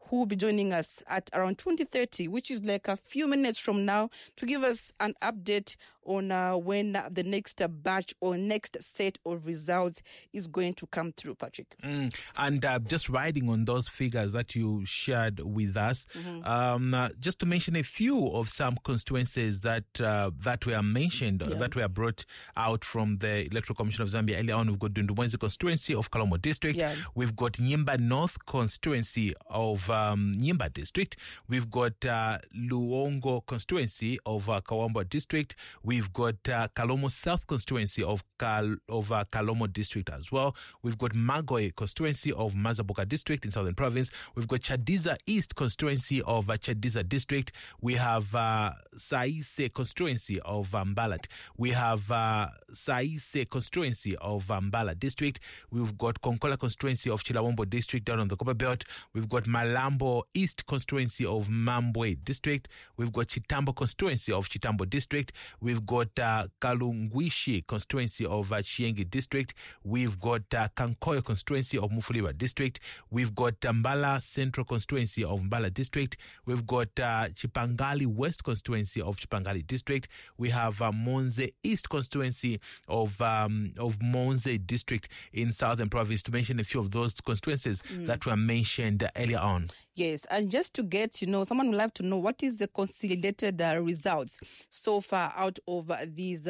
who will be joining us at around 20:30, which is like a few minutes from now, to give us an update on when the next batch or next set of results is going to come through, Patrick. And just riding on those figures that you shared with us, just to mention a few of some constituencies that were mentioned, that were brought out from the Electoral Commission of Zambia earlier on. We've got Dundumwenzi constituency of Kalomo district. We've got Nyimba North constituency of Nyimba district. We've got Luongo constituency of Kawamba district. We've got Kalomo South constituency of Kalomo district as well. We've got Magoe constituency of Mazaboka district in Southern Province. We've got Chadiza East constituency of Chadiza district. We have Saise constituency of Mbalat. We have Saise constituency of Mbala district. We've got Konkola constituency of Chilawombo district down on the Copper Belt. We've got Malambo East constituency of Mambwe district. We've got Chitambo constituency of Chitambo district. We've got Kalungwishi constituency of Chiengi district. We've got Kankoyo constituency of Mufuliwa district. We've got Mbala Central constituency of Mbala district. We've got Chipangali West constituency of Chipangali district. We have Monze East constituency of Monze district in Southern Province, to mention a few of those constituencies that were mentioned earlier on. Yes, and just to get, someone would like to know what is the consolidated results so far out of these,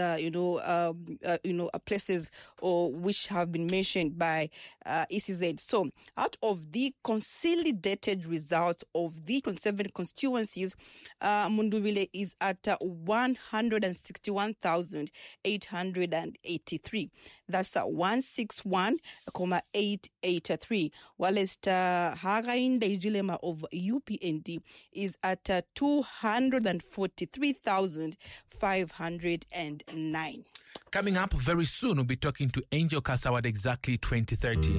places or which have been mentioned by ECZ. So, out of the consolidated results of the 27 constituencies, Mundubile is at 161,883. That's 161,883. Whilst Hagainde Ijilema of UPND is at 243,509. Coming up very soon, we'll be talking to Angel Kasawa at exactly 20:30.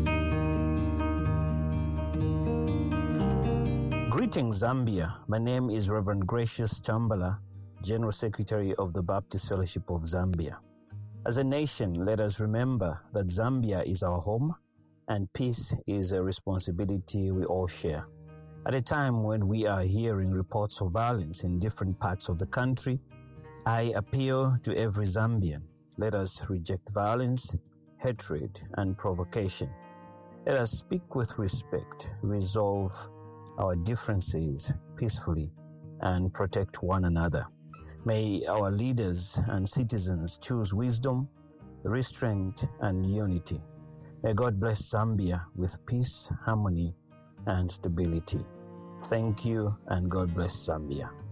Greetings, Zambia. My name is Reverend Gracious Chambala, General Secretary of the Baptist Fellowship of Zambia. As a nation, let us remember that Zambia is our home and peace is a responsibility we all share. At a time when we are hearing reports of violence in different parts of the country, I appeal to every Zambian. Let us reject violence, hatred, and provocation. Let us speak with respect, resolve our differences peacefully, and protect one another. May our leaders and citizens choose wisdom, restraint, and unity. May God bless Zambia with peace, harmony, and stability. Thank you, and God bless Zambia.